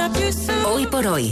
Hoy por hoy.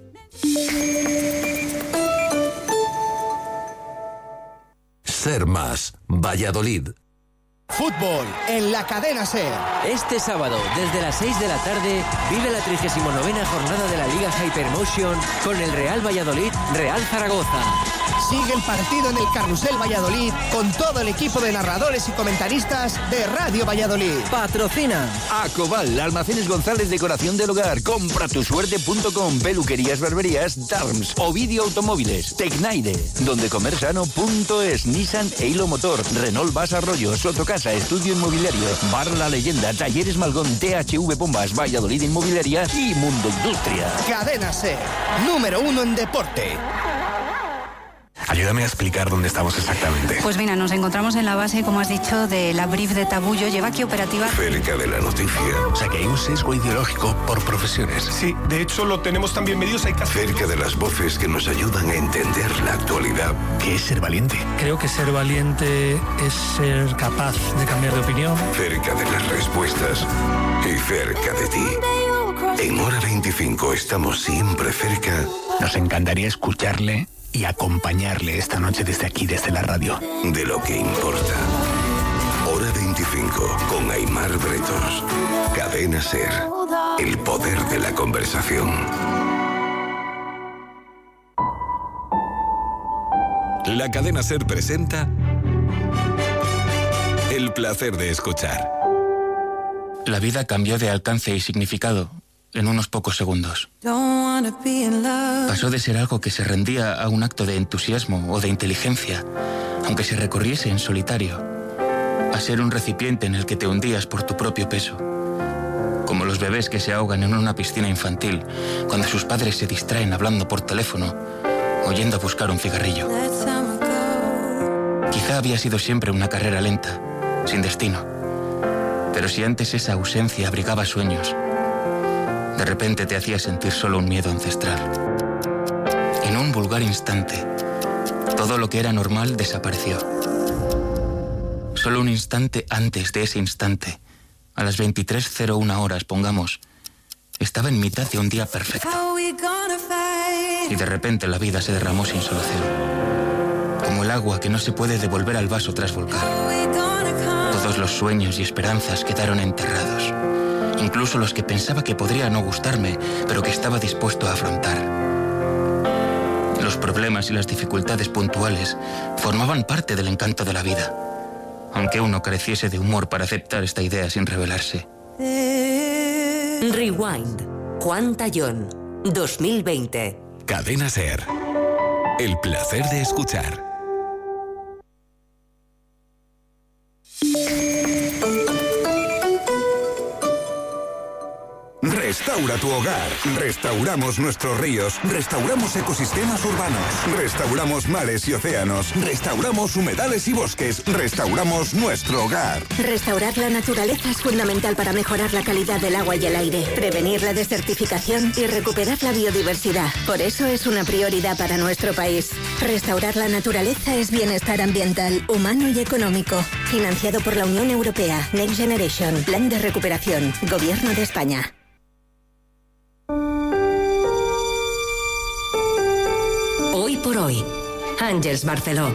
Ser Más, Valladolid. Fútbol en la cadena SER. Este sábado, desde las 6 de la tarde, vive la 39ª jornada de la Liga Hypermotion con el Real Valladolid, Real Zaragoza. Sigue el partido en el Carrusel Valladolid con todo el equipo de narradores y comentaristas de Radio Valladolid. Patrocina Acobal, Almacenes González, decoración del hogar, compratusuerte.com, peluquerías, barberías, Darms, Ovidio Automóviles, Tecnaide, dondecomersano.es, Nissan e Hilo Motor, Renault Vas Arroyo, Sotocasa, Estudio Inmobiliario, Bar La Leyenda, Talleres Malgón, THV Bombas, Valladolid Inmobiliaria y Mundo Industria. Cadena SER, número 1 en deporte. Ayúdame a explicar dónde estamos exactamente. Pues mira, nos encontramos en la base, como has dicho, de la Brief de Tabullo. Lleva aquí operativa... Cerca de la noticia. O sea que hay un sesgo ideológico por profesiones. Sí, de hecho lo tenemos también medidos. Hay casos... Cerca de las voces que nos ayudan a entender la actualidad. ¿Qué es ser valiente? Creo que ser valiente es ser capaz de cambiar de opinión. Cerca de las respuestas y cerca de ti. En Hora 25 estamos siempre cerca. Nos encantaría escucharle y acompañarle esta noche desde aquí, desde la radio. De lo que importa. Hora 25 con Aimar Bretos. Cadena SER. El poder de la conversación. La cadena SER presenta El placer de escuchar. La vida cambió de alcance y significado en unos pocos segundos. Pasó de ser algo que se rendía a un acto de entusiasmo o de inteligencia, aunque se recorriese en solitario, a ser un recipiente en el que te hundías por tu propio peso. Como los bebés que se ahogan en una piscina infantil cuando sus padres se distraen hablando por teléfono o yendo a buscar un cigarrillo. Quizá había sido siempre una carrera lenta, sin destino. Pero si antes esa ausencia abrigaba sueños, de repente te hacía sentir solo un miedo ancestral. En un vulgar instante, todo lo que era normal desapareció. Solo un instante antes de ese instante, a las 23:01 horas, pongamos, estaba en mitad de un día perfecto. Y de repente la vida se derramó sin solución. Como el agua que no se puede devolver al vaso tras volcar. Todos los sueños y esperanzas quedaron enterrados. Incluso los que pensaba que podría no gustarme, pero que estaba dispuesto a afrontar. Los problemas y las dificultades puntuales formaban parte del encanto de la vida, aunque uno careciese de humor para aceptar esta idea sin rebelarse. Rewind. Juan Tallón. 2020. Cadena SER. El placer de escuchar. Restaura tu hogar. Restauramos nuestros ríos. Restauramos ecosistemas urbanos. Restauramos mares y océanos. Restauramos humedales y bosques. Restauramos nuestro hogar. Restaurar la naturaleza es fundamental para mejorar la calidad del agua y el aire, prevenir la desertificación y recuperar la biodiversidad. Por eso es una prioridad para nuestro país. Restaurar la naturaleza es bienestar ambiental, humano y económico. Financiado por la Unión Europea. Next Generation. Plan de recuperación. Gobierno de España. Hoy por hoy, Àngels Barceló.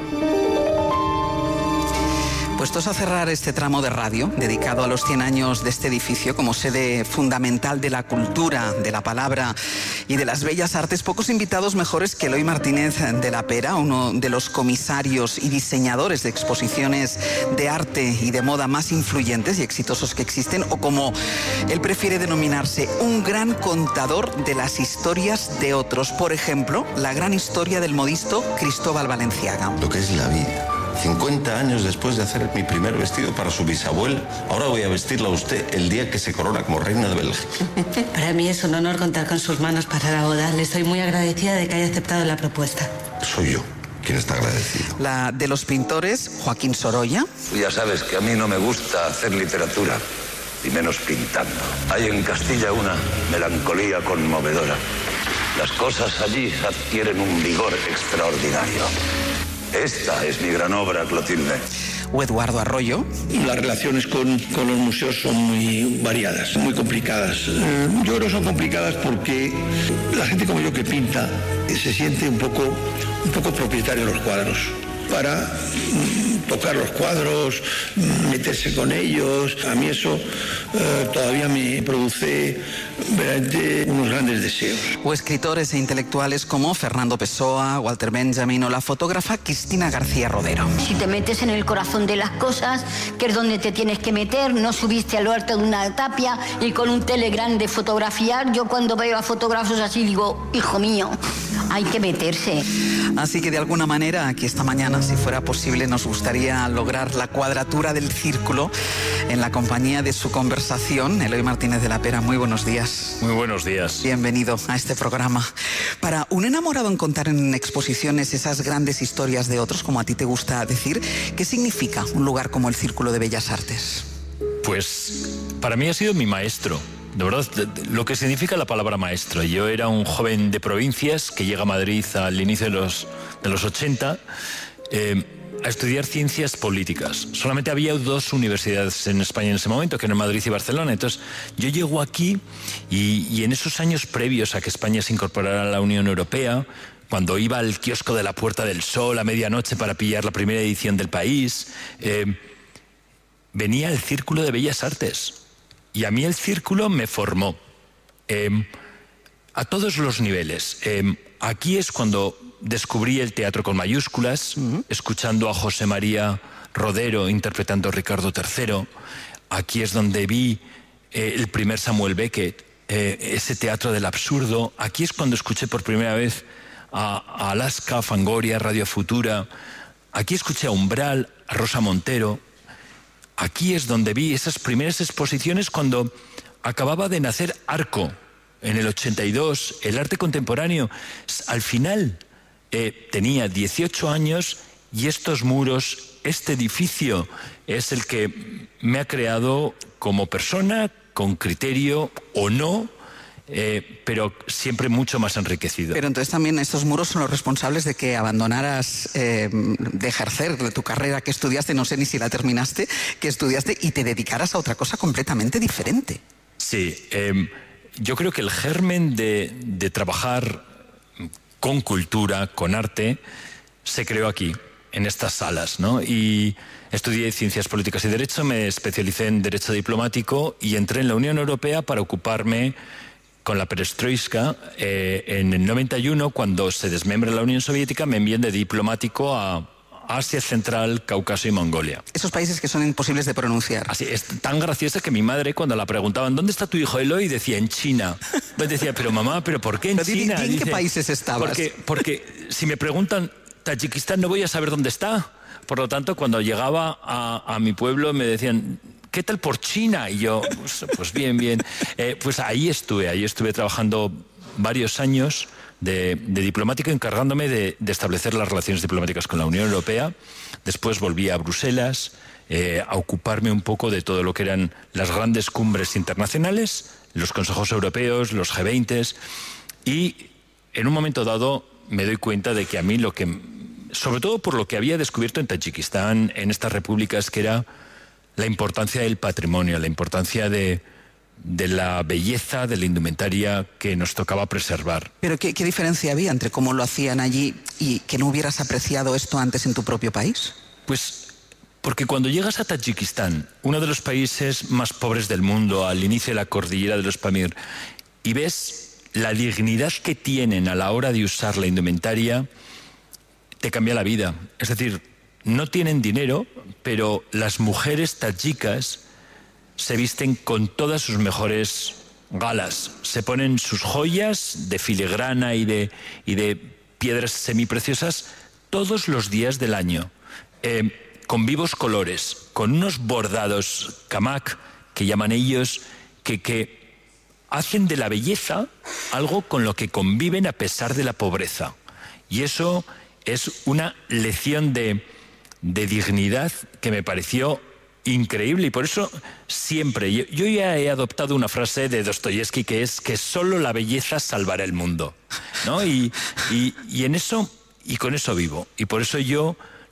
Puestos a cerrar este tramo de radio, dedicado a los 100 años de este edificio como sede fundamental de la cultura, de la palabra y de las bellas artes, pocos invitados mejores que Eloy Martínez de la Pera, uno de los comisarios y diseñadores de exposiciones de arte y de moda más influyentes y exitosos que existen, o como él prefiere denominarse, un gran contador de las historias de otros. Por ejemplo, la gran historia del modisto Cristóbal Valenciaga. Lo que es la vida. 50 años después de hacer mi primer vestido para su bisabuela, ahora voy a vestirla a usted el día que se corona como reina de Bélgica. Para mí es un honor contar con sus manos para la boda. Le estoy muy agradecida de que haya aceptado la propuesta. Soy yo quien está agradecido. La de los pintores, Joaquín Sorolla. Ya sabes que a mí no me gusta hacer literatura, y menos pintando. Hay en Castilla una melancolía conmovedora. Las cosas allí adquieren un vigor extraordinario. Esta es mi gran obra, Clotilde. o Eduardo Arroyo. Las relaciones con los museos son muy variadas, muy complicadas. Yo creo que son complicadas porque la gente como yo que pinta se siente un poco propietario de los cuadros. Para tocar los cuadros, meterse con ellos, a mí eso todavía me produce verdaderamente unos grandes deseos. O escritores e intelectuales como Fernando Pessoa, Walter Benjamin o la fotógrafa Cristina García Rodero. Si te metes en el corazón de las cosas, que es donde te tienes que meter, no subiste al alto de una tapia y con un telegram de fotografiar. Yo cuando veo a fotógrafos así digo, hijo mío, hay que meterse. Así que de alguna manera aquí esta mañana, si fuera posible, nos gustaría lograr la cuadratura del círculo en la compañía de su conversación. Eloy Martínez de la Pera, muy buenos días. Muy buenos días. Bienvenido a este programa. Para un enamorado en contar en exposiciones esas grandes historias de otros, como a ti te gusta decir, ¿qué significa un lugar como el Círculo de Bellas Artes? Pues para mí ha sido mi maestro. De verdad, lo que significa la palabra maestro. Yo era un joven de provincias que llega a Madrid al inicio de los 80 a estudiar ciencias políticas. Solamente había 2 universidades en España en ese momento, que eran Madrid y Barcelona. Entonces yo llego aquí y en esos años previos a que España se incorporara a la Unión Europea, cuando iba al kiosco de la Puerta del Sol a medianoche para pillar la primera edición del País, venía el Círculo de Bellas Artes. Y a mí el círculo me formó a todos los niveles. Aquí es cuando descubrí el teatro con mayúsculas, escuchando a José María Rodero interpretando a Ricardo III. Aquí es donde vi el primer Samuel Beckett, ese teatro del absurdo. Aquí es cuando escuché por primera vez a Alaska, Fangoria, Radio Futura. Aquí escuché a Umbral, a Rosa Montero. Aquí es donde vi esas primeras exposiciones cuando acababa de nacer Arco, en el 82, el arte contemporáneo. Al final tenía 18 años y estos muros, este edificio, es el que me ha creado como persona, con criterio o no, pero siempre mucho más enriquecido. Pero entonces también estos muros son los responsables de que abandonaras de ejercer tu carrera que estudiaste, no sé ni si la terminaste, que estudiaste y te dedicaras a otra cosa completamente diferente. Sí, yo creo que el germen de trabajar con cultura, con arte, se creó aquí, en estas salas, ¿no? Y estudié Ciencias Políticas y Derecho, me especialicé en Derecho Diplomático y entré en la Unión Europea para ocuparme con la perestroika. En el 91, cuando se desmembra la Unión Soviética, me envían de diplomático a Asia Central, Cáucaso y Mongolia. Esos países que son imposibles de pronunciar. Así, es tan graciosa que mi madre, cuando la preguntaban, ¿dónde está tu hijo Eloy?, decía, en China. Pues decía, pero mamá, ¿pero por qué en China? ¿En qué países estabas? Porque si me preguntan Tayikistán, no voy a saber dónde está. Por lo tanto, cuando llegaba a mi pueblo, me decían, ¿qué tal por China? Y yo, pues bien. Pues ahí estuve trabajando varios años de diplomático, encargándome de establecer las relaciones diplomáticas con la Unión Europea. Después volví a Bruselas a ocuparme un poco de todo lo que eran las grandes cumbres internacionales, los consejos europeos, los G20, y en un momento dado me doy cuenta de que a mí sobre todo por lo que había descubierto en Tayikistán, en estas repúblicas, que era la importancia del patrimonio, la importancia de la belleza, de la indumentaria que nos tocaba preservar. ¿Pero qué diferencia había entre cómo lo hacían allí y que no hubieras apreciado esto antes en tu propio país? Pues porque cuando llegas a Tayikistán, uno de los países más pobres del mundo, al inicio de la cordillera de los Pamir, y ves la dignidad que tienen a la hora de usar la indumentaria, te cambia la vida. Es decir, no tienen dinero, pero las mujeres tayikas se visten con todas sus mejores galas. Se ponen sus joyas de filigrana y de piedras semipreciosas todos los días del año, con vivos colores, con unos bordados kamak, que llaman ellos, que hacen de la belleza algo con lo que conviven a pesar de la pobreza. Y eso es una lección de dignidad que me pareció increíble, y por eso siempre, yo ya he adoptado una frase de Dostoyevsky que es que solo la belleza salvará el mundo, ¿no? Y en eso, y con eso vivo, y por eso yo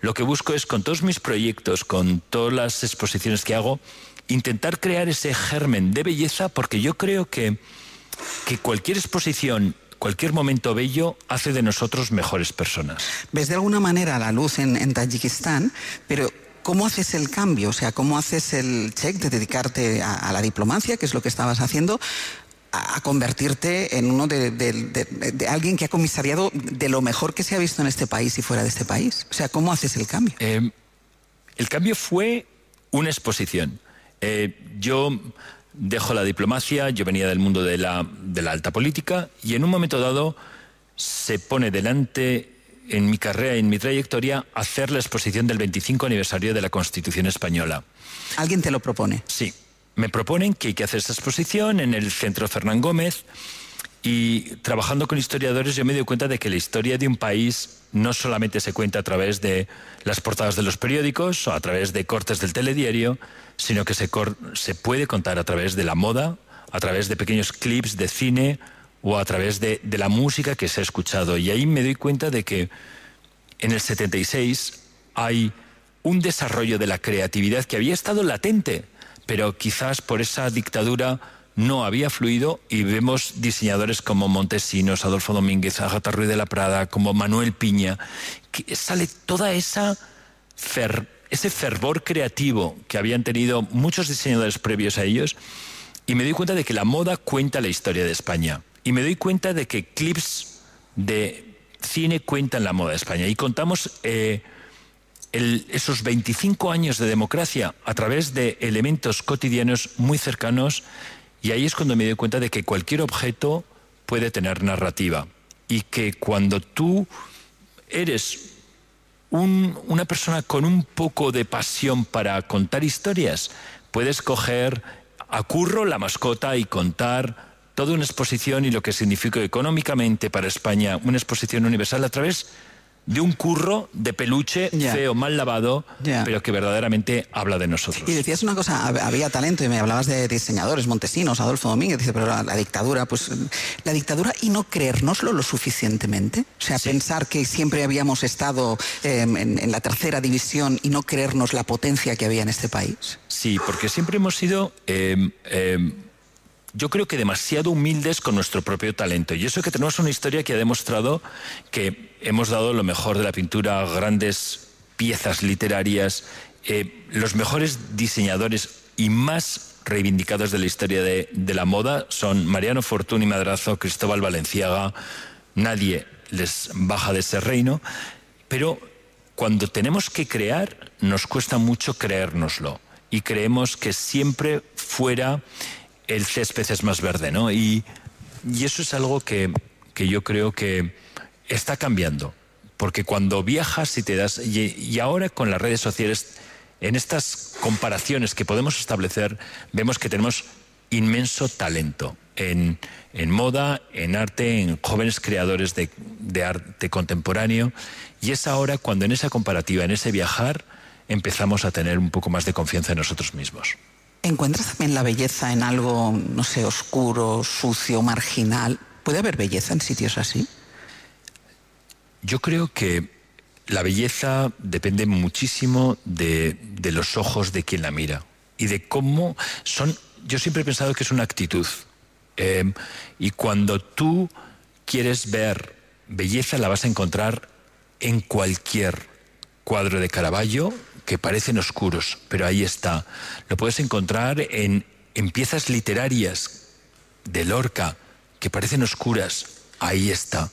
lo que busco es, con todos mis proyectos, con todas las exposiciones que hago, intentar crear ese germen de belleza, porque yo creo que cualquier exposición, cualquier momento bello hace de nosotros mejores personas. ¿Ves de alguna manera la luz en Tayikistán? Pero ¿cómo haces el cambio? O sea, ¿cómo haces el check de dedicarte a la diplomacia, que es lo que estabas haciendo, a convertirte en uno de alguien que ha comisariado de lo mejor que se ha visto en este país y fuera de este país? O sea, ¿cómo haces el cambio? El cambio fue una exposición. Yo dejo la diplomacia, yo venía del mundo de la alta política, y en un momento dado se pone delante, en mi carrera y en mi trayectoria, hacer la exposición del 25 aniversario de la Constitución Española. ¿Alguien te lo propone? Sí. Me proponen que hay que hacer esta exposición en el Centro Fernán Gómez, y trabajando con historiadores yo me doy cuenta de que la historia de un país no solamente se cuenta a través de las portadas de los periódicos o a través de cortes del telediario, sino que se puede contar a través de la moda, a través de pequeños clips de cine o a través de la música que se ha escuchado. Y ahí me doy cuenta de que en el 76 hay un desarrollo de la creatividad que había estado latente, pero quizás por esa dictadura no había fluido, y vemos diseñadores como Montesinos, Adolfo Domínguez, Ágata Ruiz de la Prada, como Manuel Piña, que sale toda ese fervor creativo que habían tenido muchos diseñadores previos a ellos, y me doy cuenta de que la moda cuenta la historia de España, y me doy cuenta de que clips de cine cuentan la moda de España, y contamos esos 25 años de democracia a través de elementos cotidianos muy cercanos. Y ahí es cuando me doy cuenta de que cualquier objeto puede tener narrativa, y que cuando tú eres una persona con un poco de pasión para contar historias, puedes coger a Curro, la mascota, y contar toda una exposición y lo que significó económicamente para España una exposición universal a través de un Curro de peluche, feo, mal lavado, pero que verdaderamente habla de nosotros. Y decías una cosa, había talento, y me hablabas de diseñadores, Montesinos, Adolfo Domínguez, dice, pero la dictadura, pues la dictadura, y no creérnoslo lo suficientemente, o sea, pensar que siempre habíamos estado en la tercera división y no creernos la potencia que había en este país. Sí, porque siempre hemos sido yo creo que demasiado humildes con nuestro propio talento, y eso que tenemos una historia que ha demostrado que hemos dado lo mejor de la pintura, grandes piezas literarias, los mejores diseñadores y más reivindicados de la historia de la moda son Mariano Fortuny Madrazo, Cristóbal Valenciaga. Nadie les baja de ese reino, pero cuando tenemos que crear nos cuesta mucho creérnoslo, y creemos que siempre fuera el césped es más verde, ¿no? Y eso es algo que yo creo que está cambiando, porque cuando viajas y te das, y ahora con las redes sociales, en estas comparaciones que podemos establecer, vemos que tenemos inmenso talento en moda, en arte, en jóvenes creadores de arte contemporáneo, y es ahora cuando en esa comparativa, en ese viajar, empezamos a tener un poco más de confianza en nosotros mismos. ¿Encuentras también la belleza en algo, no sé, oscuro, sucio, marginal? ¿Puede haber belleza en sitios así? Yo creo que la belleza depende muchísimo de los ojos de quien la mira y de cómo son. Yo siempre he pensado que es una actitud. Y cuando tú quieres ver belleza, la vas a encontrar en cualquier cuadro de Caravaggio, que parecen oscuros, pero ahí está. Lo puedes encontrar en piezas literarias de Lorca, que parecen oscuras. Ahí está.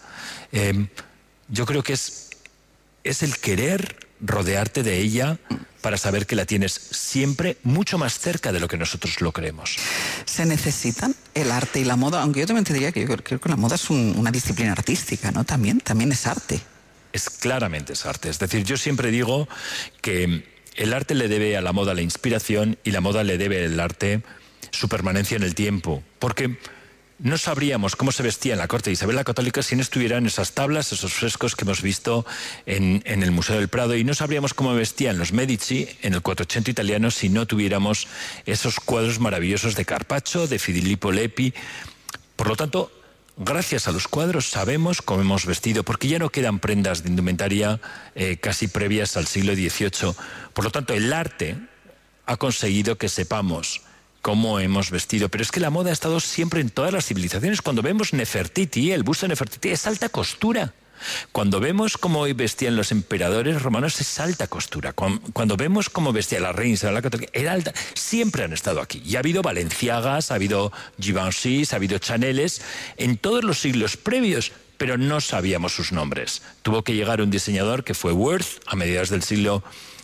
Yo creo que es el querer rodearte de ella para saber que la tienes siempre mucho más cerca de lo que nosotros lo creemos. ¿Se necesitan el arte y la moda? Aunque yo también te diría que yo creo que la moda es una disciplina artística, ¿no? También es arte. Claramente es arte. Es decir, yo siempre digo que el arte le debe a la moda la inspiración, y la moda le debe al arte su permanencia en el tiempo. Porque no sabríamos cómo se vestía en la corte de Isabel la Católica si no estuvieran esas tablas, esos frescos que hemos visto en el Museo del Prado, y no sabríamos cómo vestían los Medici en el Quattrocento italiano si no tuviéramos esos cuadros maravillosos de Carpaccio, de Filippo Lippi. Por lo tanto, gracias a los cuadros sabemos cómo hemos vestido, porque ya no quedan prendas de indumentaria casi previas al siglo XVIII. Por lo tanto, el arte ha conseguido que sepamos cómo hemos vestido. Pero es que la moda ha estado siempre en todas las civilizaciones. Cuando vemos Nefertiti, el busto de Nefertiti es alta costura. Cuando vemos cómo vestían los emperadores romanos es alta costura. Cuando vemos cómo vestía la reina Isabel la Católica, era alta. Siempre han estado aquí. Y ha habido Balenciagas, ha habido Givenchy's, ha habido Chaneles en todos los siglos previos, pero no sabíamos sus nombres. Tuvo que llegar un diseñador que fue Worth a mediados del siglo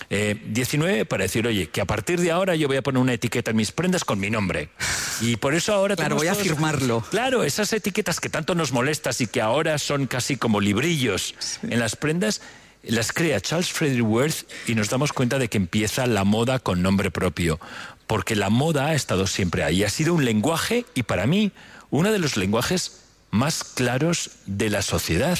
XIX para decir, oye, que a partir de ahora yo voy a poner una etiqueta en mis prendas con mi nombre. Y por eso ahora... Claro, voy a firmarlo. Claro, esas etiquetas que tanto nos molestas y que ahora son casi como librillos en las prendas, las crea Charles Frederick Worth y nos damos cuenta de que empieza la moda con nombre propio. Porque la moda ha estado siempre ahí. Ha sido un lenguaje y para mí uno de los lenguajes más claros de la sociedad.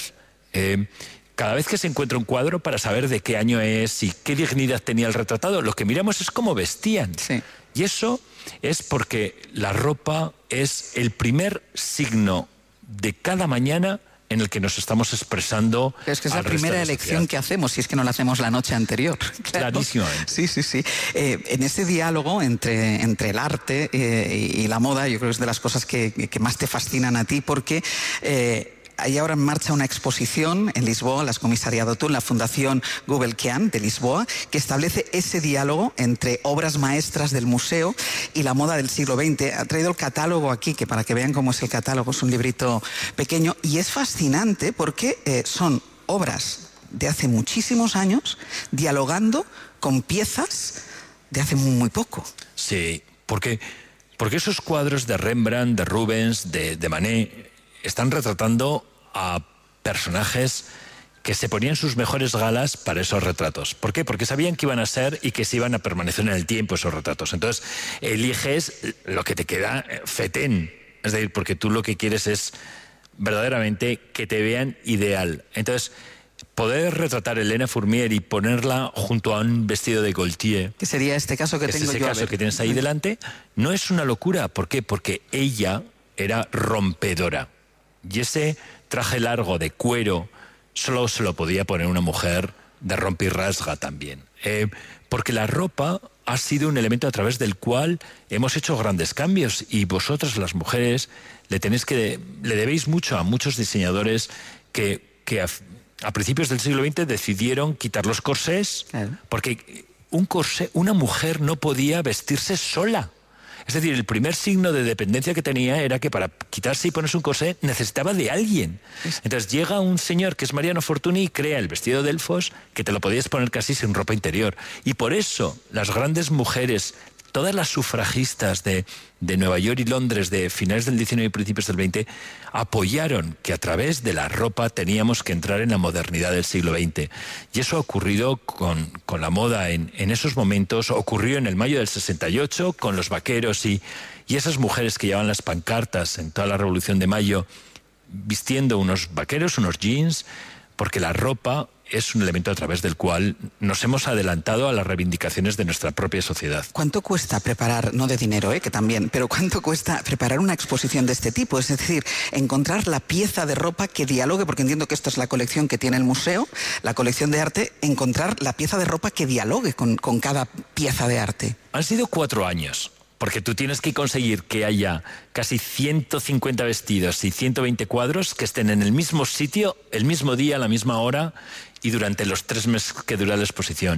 Cada vez que se encuentra un cuadro para saber de qué año es y qué dignidad tenía el retratado, lo que miramos es cómo vestían. Sí. Y eso es porque la ropa es el primer signo de cada mañana en el que nos estamos expresando. Es que es la primera elección que hacemos, si es que no la hacemos la noche anterior. Clarísimamente. Sí. En ese diálogo entre el arte y la moda, yo creo que es de las cosas que más te fascinan a ti, porque... hay ahora en marcha una exposición en Lisboa, la has comisariado tú, en la Fundación Gulbenkian de Lisboa, que establece ese diálogo entre obras maestras del museo y la moda del siglo XX. Ha traído el catálogo aquí, que para que vean cómo es el catálogo, es un librito pequeño, y es fascinante porque son obras de hace muchísimos años dialogando con piezas de hace muy poco. Sí, porque esos cuadros de Rembrandt, de Rubens, de Manet... están retratando a personajes que se ponían sus mejores galas para esos retratos. ¿Por qué? Porque sabían que iban a ser y que se iban a permanecer en el tiempo esos retratos. Entonces, eliges lo que te queda fetén. Es decir, porque tú lo que quieres es verdaderamente que te vean ideal. Entonces, poder retratar a Elena Fourmier y ponerla junto a un vestido de Gaultier, que sería este caso que tengo yo. Ese caso que tienes ahí delante, no es una locura. ¿Por qué? Porque ella era rompedora. Y ese traje largo de cuero solo se lo podía poner una mujer de rompe y rasga también. Porque la ropa ha sido un elemento a través del cual hemos hecho grandes cambios y vosotras, las mujeres, le debéis mucho a muchos diseñadores que a principios del siglo XX decidieron quitar los corsés, porque un corsé, una mujer no podía vestirse sola. Es decir, el primer signo de dependencia que tenía era que para quitarse y ponerse un corsé necesitaba de alguien. Entonces llega un señor que es Mariano Fortuny y crea el vestido de Delfos, que te lo podías poner casi sin ropa interior. Y por eso las grandes mujeres, todas las sufragistas de Nueva York y Londres de finales del XIX y principios del XX, apoyaron que a través de la ropa teníamos que entrar en la modernidad del siglo XX. Y eso ha ocurrido con la moda en esos momentos, ocurrió en el mayo del 68 con los vaqueros y esas mujeres que llevaban las pancartas en toda la Revolución de Mayo, vistiendo unos vaqueros, unos jeans, porque la ropa es un elemento a través del cual nos hemos adelantado a las reivindicaciones de nuestra propia sociedad. ¿Cuánto cuesta preparar, no de dinero, que también, pero cuánto cuesta preparar una exposición de este tipo? Es decir, encontrar la pieza de ropa que dialogue, porque entiendo que esto es la colección que tiene el museo, la colección de arte, encontrar la pieza de ropa que dialogue con cada pieza de arte. Han sido 4 años. Porque tú tienes que conseguir que haya casi 150 vestidos y 120 cuadros que estén en el mismo sitio, el mismo día, a la misma hora y durante los 3 meses que dura la exposición.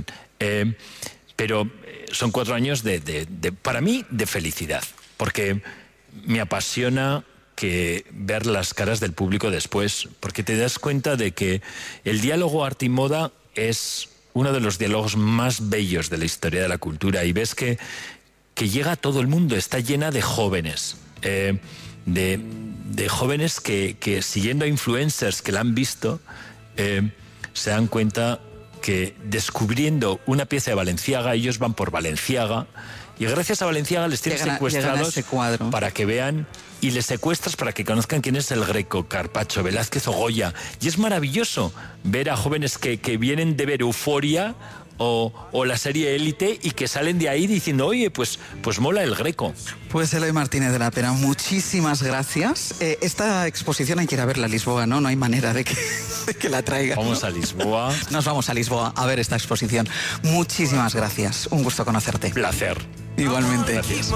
Pero son 4 años para mí, de felicidad. Porque me apasiona ver las caras del público después. Porque te das cuenta de que el diálogo arte y moda es uno de los diálogos más bellos de la historia de la cultura. Y ves que llega a todo el mundo, está llena de jóvenes, de jóvenes que siguiendo a influencers que la han visto, se dan cuenta que descubriendo una pieza de Balenciaga, ellos van por Balenciaga, y gracias a Balenciaga les tienen secuestrados para que vean, y les secuestras para que conozcan quién es el Greco, Carpaccio, Velázquez o Goya. Y es maravilloso ver a jóvenes que vienen de ver Euforia o la serie Élite y que salen de ahí diciendo, oye, pues mola el Greco. Pues Eloy Martínez de la Pera, muchísimas gracias. Esta exposición hay que ir a verla a Lisboa, ¿no? No hay manera de que la traiga. Vamos a Lisboa. Nos vamos a Lisboa a ver esta exposición. Muchísimas gracias. Un gusto conocerte. Placer. Igualmente. Gracias.